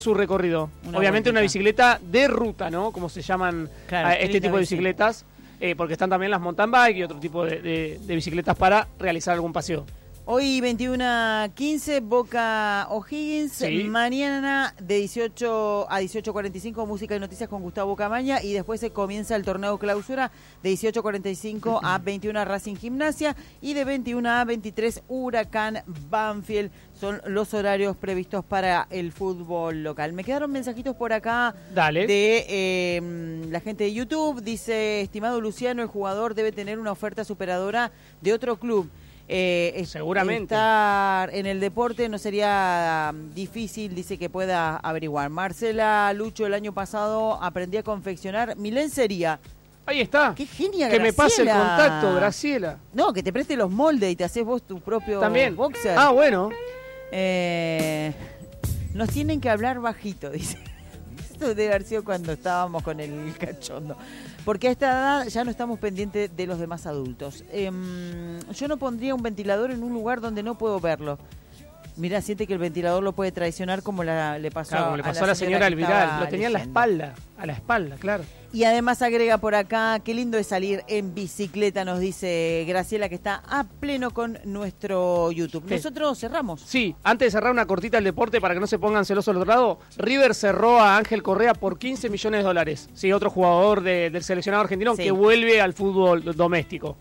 su recorrido. Una Obviamente vueltita. una bicicleta de ruta, ¿no? Como se llaman Claro, este street tipo de bici. bicicletas, porque están también las mountain bike y otro tipo de bicicletas para realizar algún paseo. Hoy 21:15, Boca O'Higgins. Sí. Mañana de 18 a 18:45, música y noticias con Gustavo Camaña. Y después se comienza el torneo clausura de 18:45 a 21 Racing Gimnasia. Y de 21 a 23 Huracán Banfield. Son los horarios previstos para el fútbol local. Me quedaron mensajitos por acá. Dale. De la gente de YouTube. Dice, estimado Luciano, el jugador debe tener una oferta superadora de otro club. Seguramente. Estar en el deporte no sería difícil, dice que pueda averiguar. Marcela Lucho el año pasado aprendí a confeccionar mi lencería. Ahí está. ¡Qué genia, Que me pase el Graciela! contacto, Graciela. No, que te preste los moldes y te haces vos tu propio También. boxer. Ah, bueno. Nos tienen que hablar bajito, dice. Esto debe haber sido cuando estábamos con el cachondo. Porque a esta edad ya no estamos pendientes de los demás adultos. Yo no pondría un ventilador en un lugar donde no puedo verlo. Mirá, siente que el ventilador lo puede traicionar como le pasó, Claro, como le pasó a la señora que Elviral. estaba Lo tenía en la leyendo. espalda. A la espalda, claro. Y además agrega por acá, qué lindo es salir en bicicleta, nos dice Graciela, que está a pleno con nuestro YouTube. Sí. Nosotros cerramos. Sí, antes de cerrar una cortita al deporte para que no se pongan celosos al otro lado, River cerró a Ángel Correa por $15 millones. Sí, otro jugador del seleccionado argentino Sí. que vuelve al fútbol doméstico.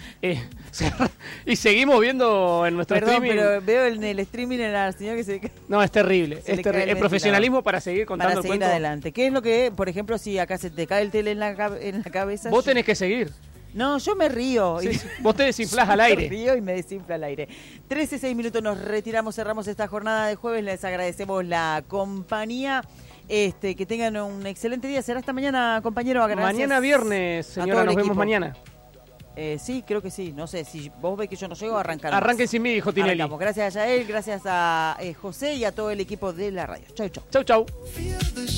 Y seguimos viendo en nuestro Perdón, streaming. pero veo en el streaming a la señora que se... No, es terrible. Se Es le cae el el ventilador. profesionalismo para seguir contando para el seguir cuento. adelante. ¿Qué es lo que, por ejemplo, si acá se te cae el tele en la cabeza? Vos tenés que seguir. No, yo me río. Sí, sí. Vos te desinflás al Me aire. río y me desinfla al aire. 13:06 minutos, nos retiramos, cerramos esta jornada de jueves. Les agradecemos la compañía. Que tengan un excelente día. Será hasta mañana, compañero. Gracias Mañana viernes, a todo señora, el nos vemos equipo. mañana. Sí, creo que sí. No sé, si vos ves que yo no llego, arrancar. Arranquen sin mí, dijo Tinelli. Arrancamos. Gracias a Yael, gracias a José y a todo el equipo de la radio. Chau, chau. Chau, chau.